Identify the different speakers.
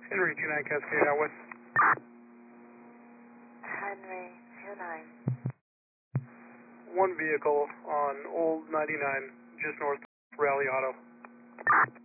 Speaker 1: Henry 29 Cascade Highway.
Speaker 2: Henry 29.
Speaker 1: One vehicle on Old 99, just north of Raleigh Auto.